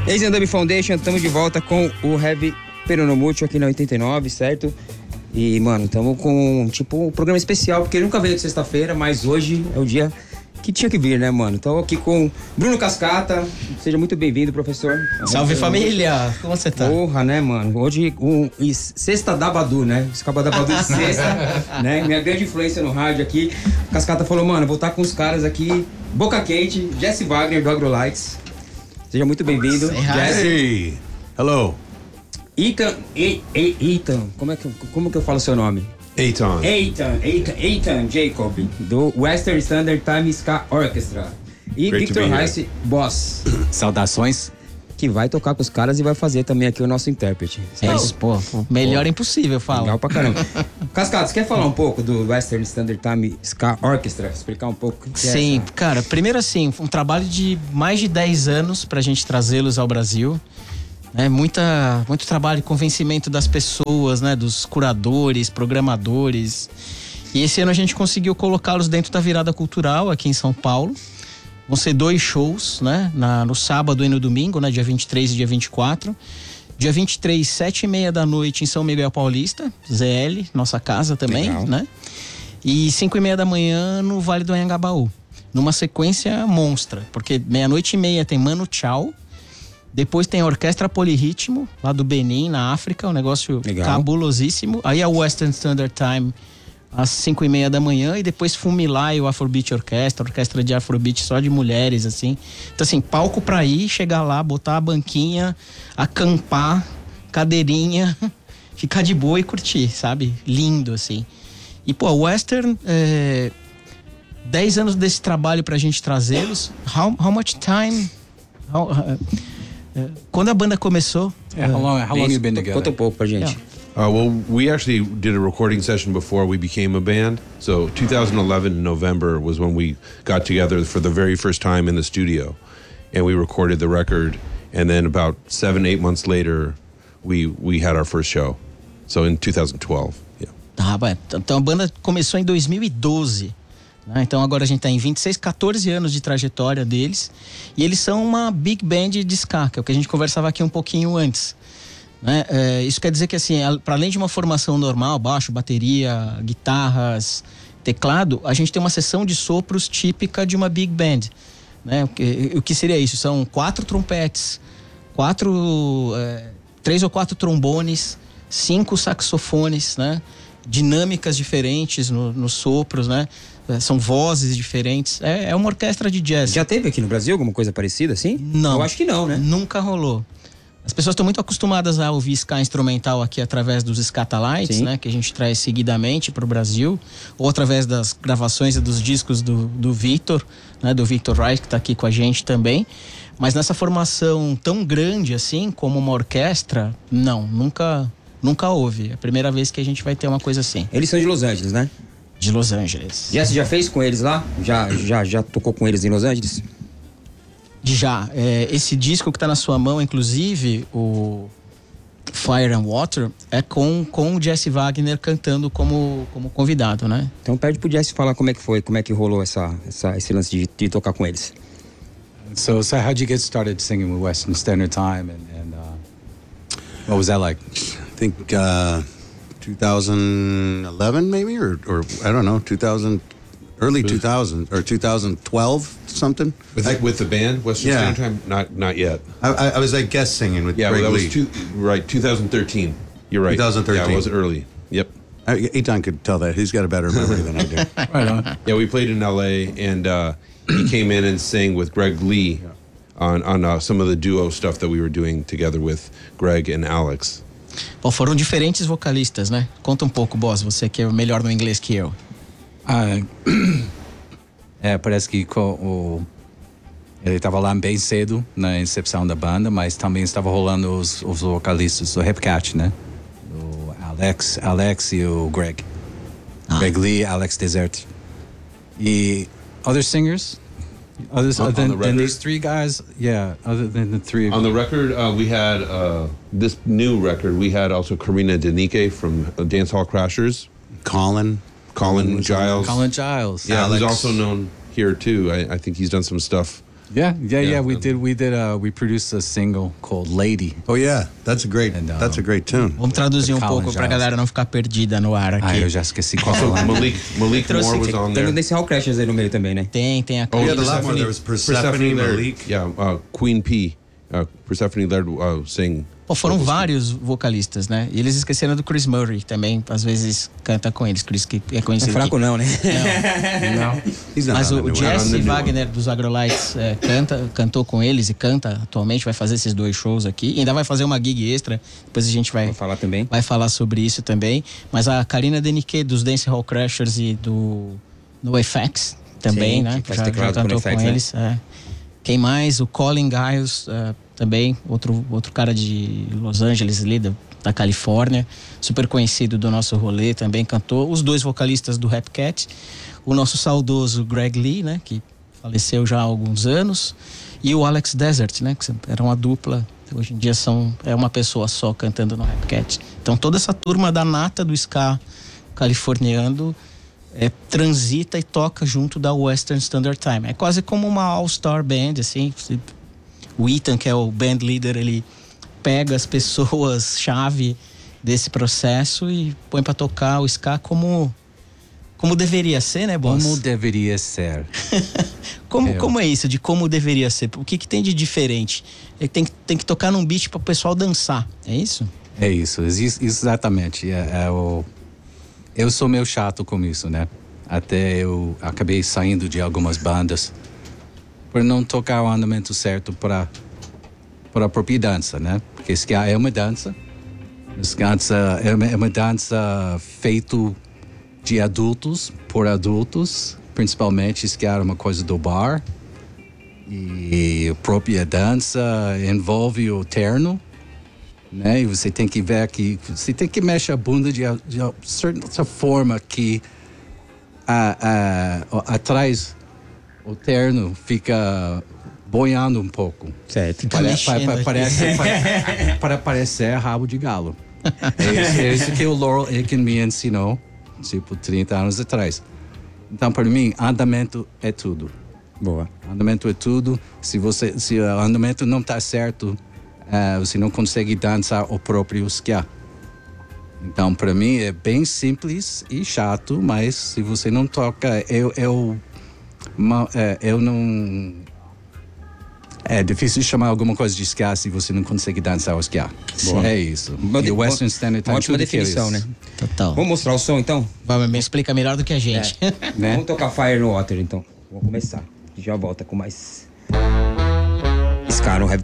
Ex-Andami Foundation, estamos de volta com o Heavy Peronomútil aqui na 89, certo? E, mano, estamos com, um programa especial, porque ele nunca veio de sexta-feira, mas hoje é o dia que tinha que vir, né, mano? Estou aqui com Bruno Cascata. Seja muito bem-vindo, professor. Salve, família! Como você tá? Porra, né, mano? Hoje, sexta da Badu, né? Escapa da Badu de sexta, né? Minha grande influência no rádio aqui. O Cascata falou, mano, vou estar com os caras aqui, boca quente, Jesse Wagner, do AgroLights. Seja muito bem-vindo, Jesse. Hey, hello. Ethan, como que eu falo seu nome? Ethan Jacob, do Western Standard Time Ska Orchestra. E Great Victor Rice, boss. Saudações. Que vai tocar com os caras e vai fazer também aqui o nosso intérprete. É isso, pô. Melhor impossível, fala. Legal pra caramba. Cascata, você quer falar um pouco do Western Standard Time Ska Orchestra? Explicar um pouco o que é Sim, essa? cara, primeiro assim, um trabalho de mais de 10 anos pra gente trazê-los ao Brasil. Muito trabalho de convencimento das pessoas, né? Dos curadores, programadores. E esse ano a gente conseguiu colocá-los dentro da virada cultural aqui em São Paulo. Vão ser 2 shows, né? No sábado e no domingo, né? Dia 23 e dia 24. Dia 23, 7h30 da noite em São Miguel Paulista, ZL, nossa casa também, Legal. né? E 5h30 da manhã no Vale do Anhangabaú. Numa sequência monstra, porque 00:30 tem Mano Chao. Depois tem a Orquestra Polirritmo, lá do Benin, na África, um negócio Legal. cabulosíssimo. Aí a Western Standard Time, às 5h30 da manhã, e depois Fumilai, o Afrobeat orquestra de Afrobeat só de mulheres, assim. Então, assim, palco pra ir, chegar lá, botar a banquinha, acampar, cadeirinha, ficar de boa e curtir, sabe? Lindo, assim. E, pô, Western, 10 anos desse trabalho pra gente trazê-los. How much time? Quando a banda começou... How long you been together? Conta um pouco pra gente. Well, we actually did a recording session before we became a band. So 2011 in November was when we got together for the very first time in the studio, and we recorded the record. And then about 7-8 months later, we had our first show. So in 2012, yeah. Então a banda começou em 2012. Né? Então agora a gente tá em 14 anos de trajetória deles. E eles são uma big band de ska, que é o que a gente conversava aqui um pouquinho antes. Né? Isso quer dizer que, assim, para além de uma formação normal, baixo, bateria, guitarras, teclado, a gente tem uma sessão de sopros típica de uma big band. Né? O que seria isso? São 4 trompetes, 3 ou 4 trombones, 5 saxofones, né? Dinâmicas diferentes nos sopros, né? São vozes diferentes. É uma orquestra de jazz. Já teve aqui no Brasil alguma coisa parecida assim? Não. Eu acho que não, né? Nunca rolou. As pessoas estão muito acostumadas a ouvir ska instrumental aqui através dos Scatalites, né? Que a gente traz seguidamente para o Brasil. Ou através das gravações e dos discos do Victor, né? Do Victor Rice, que está aqui com a gente também. Mas nessa formação tão grande assim, como uma orquestra, não, nunca houve. É a primeira vez que a gente vai ter uma coisa assim. Eles são de Los Angeles, né? De Los Angeles. Jesse já fez com eles lá? Já tocou com eles em Los Angeles? Já. Esse disco que tá na sua mão, inclusive, o Fire and Water, é com o Jesse Wagner cantando como convidado, né? Então pede pro Jesse falar como é que foi, como é que rolou esse lance de tocar com eles. So how'd you get started singing with Western Standard Time, and what was that like? I think 2011 maybe, or I don't know, early 2000 or 2012 something. With the band, Western Yeah. Standard Time, not yet. I was like guest singing with Yeah, Greg well, that Lee. was 2013. You're right. 2013. Yeah, it was early. Yep. Eitan could tell that. He's got a better memory than I do. Right on. Yeah, we played in LA, and he came in and sang with Greg Lee on some of the duo stuff that we were doing together with Greg and Alex. Bom, foram diferentes vocalistas, né? Conta um pouco, Boss, você que é melhor no inglês que eu. Parece que ele estava lá bem cedo na incepção da banda, mas também estava rolando os vocalistas do Hepcat, né? O Alex e o Greg. Greg Lee, Alex Desert. E other singers? Other than these 3 guys? Yeah, other than the 3 of On the record, we had this new record. We had also Karina Denike from Dance Hall Crashers. Colin Giles. Colin Giles. Yeah, Alex. who's also known here too. I think he's done some stuff Yeah. We produced a single called Lady. Oh yeah, that's a great tune. Vamos traduzir um Colin pouco pra Giles. galera não ficar perdida no ar aqui. Eu já esqueci qual So é. Malik Moore was on Tem there. o Dance Hall Crashers aí no meio também, né? Tem a Oh, Yeah, the last one there was Persephone, Laird. Malik. Yeah, Queen P. Persephone Laird sang. Pô, foram vários vocalistas, né? E eles esqueceram do Chris Murray também, às vezes canta com eles, Chris que é Não conhecido é fraco aqui. não, né? No. He's not Mas on the o new one. Jesse the new Wagner dos Agrolites cantou com eles e canta atualmente, vai fazer esses 2 shows aqui. E ainda vai fazer uma gig extra, depois a gente vai Vou falar também. falar sobre isso também. Mas a Karina Denique dos Dance Hall Crashers e do NoFX também, Sim, né? que faz Já teclado com cantou NoFX, com né? eles. Quem mais? O Colin Giles também, outro cara de Los Angeles ali, da Califórnia, super conhecido do nosso rolê, também cantou. Os 2 vocalistas do Rap Cat, o nosso saudoso Greg Lee, né, que faleceu já há alguns anos, e o Alex Desert, né, que era uma dupla, hoje em dia é uma pessoa só cantando no Rap Cat. Então toda essa turma da nata do ska californiano transita e toca junto da Western Standard Time. É quase como uma all-star band, assim. O Ethan, que é o band leader, ele pega as pessoas-chave desse processo e põe pra tocar o ska como deveria ser, né, Boss? Como deveria ser. Como é isso, de como deveria ser? O que tem de diferente? Tem que tocar num beat para o pessoal dançar, é isso? É isso, exatamente. Eu sou meio chato com isso, né? Até eu acabei saindo de algumas bandas por não tocar o andamento certo para a própria dança, né? Porque ska é uma dança. Ska é uma dança feito de adultos, por adultos. Principalmente ska é uma coisa do bar. E a própria dança envolve o terno, né? E você tem que ver que você tem que mexer a bunda de certa forma que atrás o terno fica boiando um pouco. Certo. Para parecer rabo de galo. É isso que o Laurel Aiken me ensinou, tipo, 30 anos atrás. Então, para mim, andamento é tudo. Boa. Andamento é tudo. Se o andamento não está certo, você não consegue dançar o próprio ska. Então, para mim, é bem simples e chato, mas se você não toca, eu não... É difícil chamar alguma coisa de ska se você não consegue dançar o ska. Boa. É isso. E o Western Standard Time, Ótima tudo que é definição, isso. né? Total. Vamos mostrar o som, então? Me explica melhor do que a gente. Né? Vamos tocar Fire no Water, então. Vamos começar. Já volta com mais ska no Heavy